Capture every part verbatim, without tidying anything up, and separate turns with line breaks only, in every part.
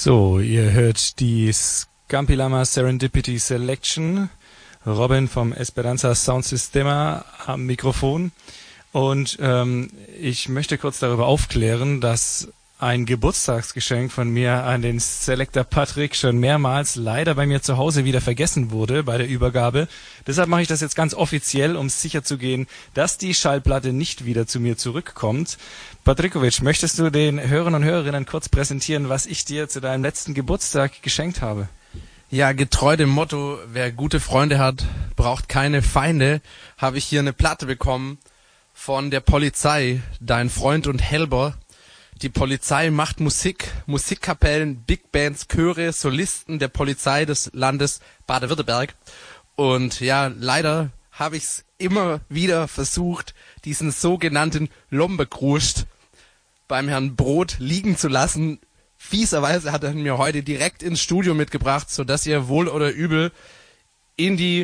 So, ihr hört die Scampi Lama Serendipity Selection. Robin vom Esperanza Sound Sistema am Mikrofon. Und ähm, ich möchte kurz darüber aufklären, dass ein Geburtstagsgeschenk von mir an den Selector Patrick schon mehrmals leider bei mir zu Hause wieder vergessen wurde bei der Übergabe. Deshalb mache ich das jetzt ganz offiziell, um sicher zu gehen, dass die Schallplatte nicht wieder zu mir zurückkommt. Patrikovic, möchtest du den Hörern und Hörerinnen kurz präsentieren, was ich dir zu deinem letzten Geburtstag geschenkt habe?
Ja, getreu dem Motto, wer gute Freunde hat, braucht keine Feinde, habe ich hier eine Platte bekommen von der Polizei, Dein Freund und Helber. Die Polizei macht Musik, Musikkapellen, Big Bands, Chöre, Solisten der Polizei des Landes Baden-Württemberg. Und ja, leider habe ich es immer wieder versucht, diesen sogenannten Lombekruscht beim Herrn Brot liegen zu lassen. Fieserweise hat er mir heute direkt ins Studio mitgebracht, sodass ihr wohl oder übel in die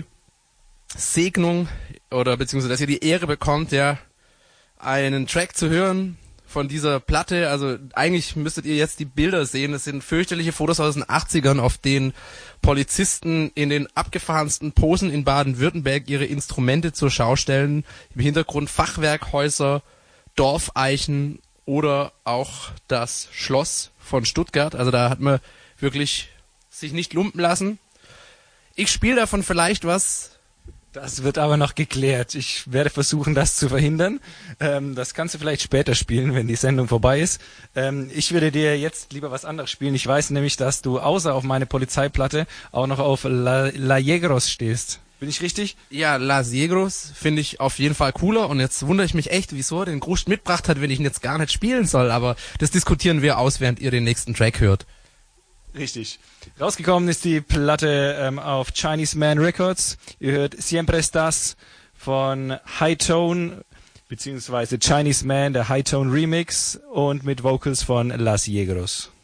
Segnung oder beziehungsweise dass ihr die Ehre bekommt, ja, einen Track zu hören von dieser Platte. Also eigentlich müsstet ihr jetzt die Bilder sehen. Das sind fürchterliche Fotos aus den achtzigern, auf denen Polizisten in den abgefahrensten Posen in Baden-Württemberg ihre Instrumente zur Schau stellen. Im Hintergrund Fachwerkhäuser, Dorfeichen oder auch das Schloss von Stuttgart. Also da hat man wirklich sich nicht lumpen lassen. Ich spiele davon vielleicht was.
Das wird aber noch geklärt. Ich werde versuchen, das zu verhindern. Ähm, das kannst du vielleicht später spielen, wenn die Sendung vorbei ist. Ähm, ich würde dir jetzt lieber was anderes spielen. Ich weiß nämlich, dass du außer auf meine Polizeiplatte auch noch auf La, La Yegros stehst. Bin ich richtig?
Ja, Las Yegros finde ich auf jeden Fall cooler. Und jetzt wundere ich mich echt, wieso er den Gruscht mitgebracht hat, wenn ich ihn jetzt gar nicht spielen soll. Aber das diskutieren wir aus, während ihr den nächsten Track hört.
Richtig. Rausgekommen ist die Platte ähm, auf Chinese Man Records. Ihr hört Siempre Estás von High Tone, beziehungsweise Chinese Man, der High Tone Remix und mit Vocals von Las Yegros.